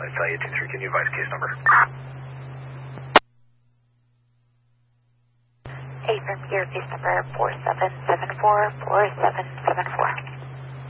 Italia 23, can you advise case number? 8 from here, case number 47744774.